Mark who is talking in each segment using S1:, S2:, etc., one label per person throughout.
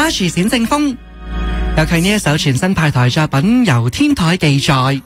S1: Archie 冼正風，有佢呢一首全新派台作品由天台記載。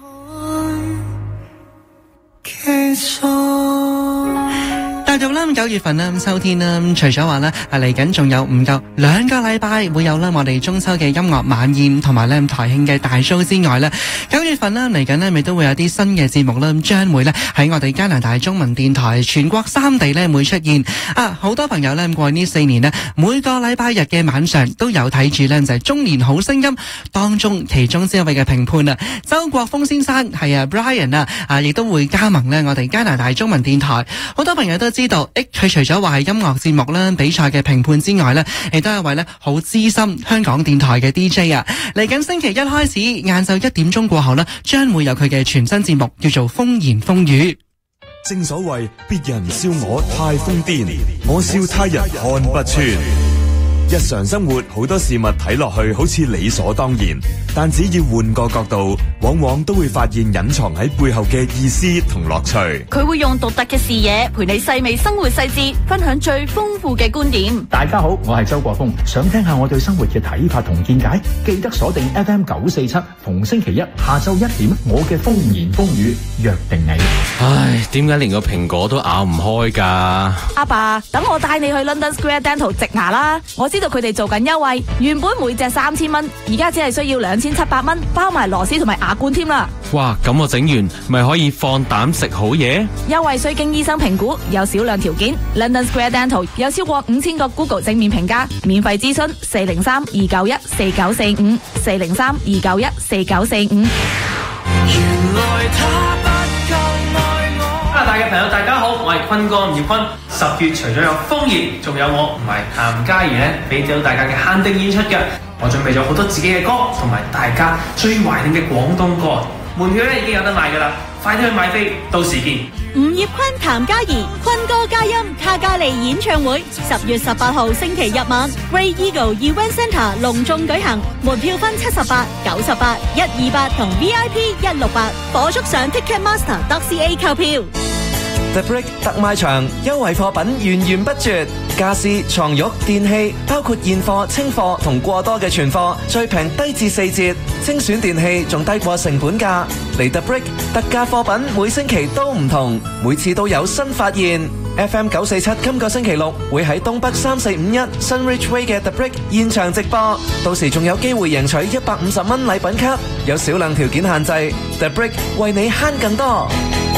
S1: 踏入啦9月份啦，秋天啦，除咗話咧嚟緊仲有唔夠2個禮拜會有啦我哋中秋嘅音樂晚宴同埋咧台慶嘅大 show 之外咧，9月份啦嚟緊咧，亦都會有啲新嘅節目啦，將會咧喺我哋加拿大中文電台全國3地咧會出現啊！好多朋友咧過去呢4年咧，每個禮拜日嘅晚上都有睇住咧就係中年好聲音當中其中之一位嘅評判啊，周國峰先生係啊 Brian 啊，亦都會加盟咧我哋加拿大中文電台。好多朋友都知道，佢除咗話係音樂節目啦、比賽嘅評判之外咧，亦都係一位咧好資深香港電台嘅 DJ 啊！嚟緊星期一開始，晏晝1點鐘過後咧，將會有佢嘅全新節目，叫做風言風語。
S2: 正所謂別人笑我太瘋癲，我笑他人看不穿。日常生活好多事物睇落去好似理所當然，但只要換個角度，往往都會發現隱藏喺背後嘅意思同樂趣。
S3: 佢會用獨特嘅視野陪你細味生活細節，分享最豐富嘅觀點。
S4: 大家好，我係周國峰，想聽下我對生活嘅睇法同見解，記得鎖定 FM 947，逢星期一下晝1點，我嘅風言風語約定你。
S5: 唉，點解連個蘋果都咬唔開㗎？
S3: 阿爸，等我帶你去 London Square Dental 植牙啦！我知道佢哋做緊優惠，原本每隻3000蚊，而家只係需要2700蚊，包埋螺絲同埋牙冠添啦。
S5: 哇，咁我整完咪可以放膽食好嘢？
S3: 優惠需經醫生評估，有少量條件。London Square Dental 有超過5000個 Google 正面評價，免費諮詢403-291-4945 403-291-4945。
S6: 原來他不夠愛我。加拿大嘅朋友大家好，我係坤哥吳業坤。10月除咗有風言，仲有我唔係譚嘉儀咧，俾到大家嘅限定演出嘅。我準備咗好多自己嘅歌，同埋大家最懷念嘅廣東歌。門票咧已經有得賣噶啦，快啲去買飛，到時見。
S7: 吳業坤、譚嘉儀、坤哥嘉音卡加利演唱會10月18號星期日晚 Grey Eagle Event Centre 隆重舉行，門票分78、98、128同 VIP 168，火速上 Ticketmaster.ca 購票。
S8: The Brick 特賣場優惠貨品源源不絕，家私、床褥、電器，包括現貨、清貨同過多嘅存貨，最平低至4折，精選電器仲低過成本價。嚟 The Brick 特價貨品每星期都唔同，每次都有新發現。FM 947今個星期6會喺東北3451 Sunridge Way 嘅 The Brick 現場直播，到時仲有機會贏取150蚊禮品卡，有少量條件限制。The Brick 為你慳更多。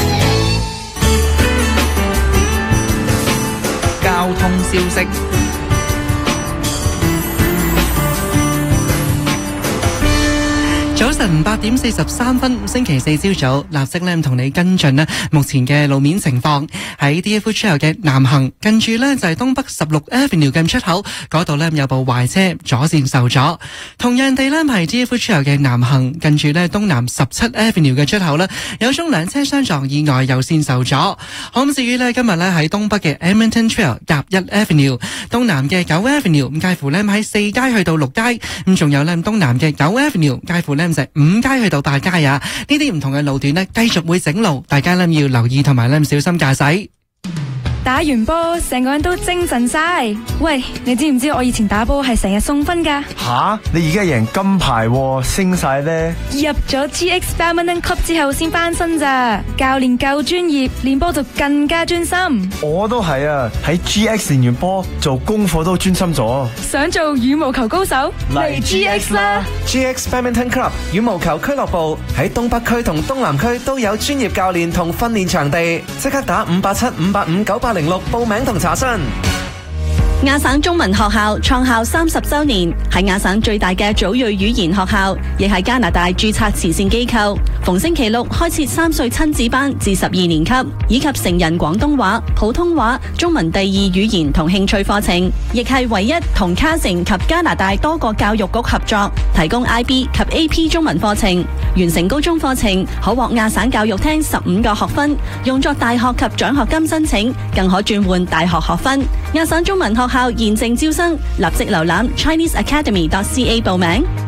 S1: 交通消息。早晨8點43分，星期4朝早，立即咧同你跟進咧目前嘅路面情況。喺 DFU Trail 嘅南行，近住咧就係東北16 Avenue 嘅出口嗰度咧有部壞車左線受阻。同樣地咧係 DFU Trail 嘅南行，近住咧東南17 Avenue 嘅出口咧有宗兩車相撞意外，右線受阻。好咁至於咧今日咧喺東北嘅 Edmonton Trail 甲1 Avenue， 東南嘅9 Avenue 介乎咧喺4街去到6街，咁仲有咧東南嘅9 Avenue 介乎咧就係5街去到8街啊！呢啲唔同嘅路段咧繼續會整路，大家咧要留意同埋咧小心駕駛。
S9: 打完波成個人都精神晒。喂，你知唔知我以前打波係成日送分噶？
S10: 吓，你而家贏金牌升晒咧？
S9: 入咗 GX Badminton Club 之後先翻身咋，教練夠專業，練波就更加專心。
S10: 我都係啊，喺 GX 練完波做功課都專心咗。
S9: 想做羽毛球高手？嚟 GX 啦
S8: ！GX Badminton Club 羽毛球俱樂部喺東北區同東南區都有專業教練同訓練場地，即刻打587-585-9806報名同查詢。
S3: 亞省中文學校創校30周年，係亞省最大嘅祖裔語言學校，亦係加拿大註冊慈善機構。逢星期六開設3歲親子班至12年級，以及成人廣東話、普通話、中文第二語言同興趣課程，亦係唯一同卡城及加拿大多個教育局合作，提供 IB 及 AP 中文課程。完成高中課程可獲亞省教育廳15個學分，用作大學及獎學金申請，更可轉換大學學分。亞省中文學校現正招生，立即瀏覽 ChineseAcademy.ca 報名。